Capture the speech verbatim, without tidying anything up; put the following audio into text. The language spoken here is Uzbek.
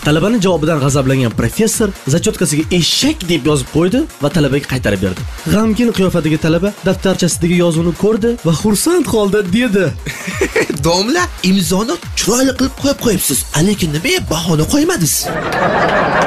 Talabaning javobidan g'azablangan professor zachotkasiga eshak deb yozib qo'ydi va talabaga qaytarib berdi. G'amgin qiyofadagi talaba daftarchasidagi yozuvni ko'rdi va xursand holda dedi: "Domla, imzoni chiroyli qilib qo'yib qo'yibsiz, lekin nimaga bahona qo'ymadingiz?"